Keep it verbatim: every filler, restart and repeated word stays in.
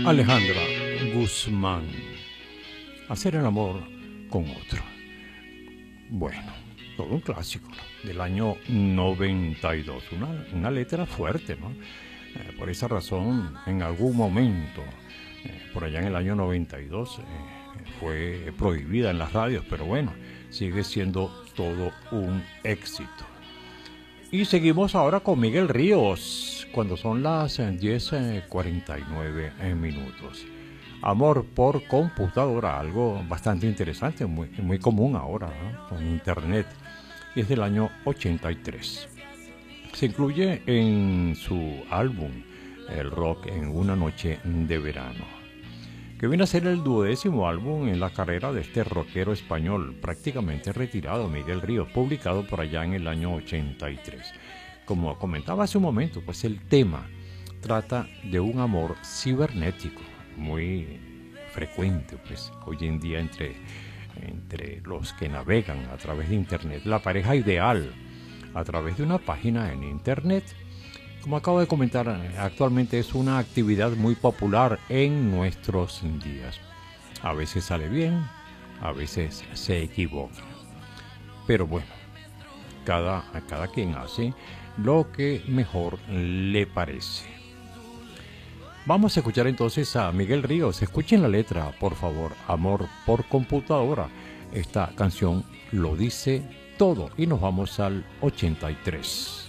Alejandra Guzmán. Hacer el amor con otro. Bueno, todo un clásico, ¿no? Del año noventa y dos. Una, una letra fuerte, ¿no? Eh, por esa razón, en algún momento, eh, por allá en el año noventa y dos, eh, fue prohibida en las radios, pero bueno, sigue siendo todo un éxito. Y seguimos ahora con Miguel Ríos, cuando son las diez cuarenta y nueve minutos. Amor por computadora, algo bastante interesante, muy, muy común ahora, ¿no? Con internet. Y es del año ochenta y tres. Se incluye en su álbum El Rock en una noche de verano, que viene a ser el duodécimo álbum en la carrera de este rockero español, prácticamente retirado, Miguel Ríos, publicado por allá en el año ochenta y tres. Como comentaba hace un momento, pues el tema trata de un amor cibernético, muy frecuente pues hoy en día entre, entre los que navegan a través de internet. La pareja ideal a través de una página en internet, como acabo de comentar, actualmente es una actividad muy popular en nuestros días. A veces sale bien, a veces se equivoca, pero bueno, cada, cada quien hace lo que mejor le parece. Vamos a escuchar entonces a Miguel Ríos. Escuchen la letra, por favor. Amor por computadora. Esta canción lo dice todo. Y nos vamos al ochenta y tres.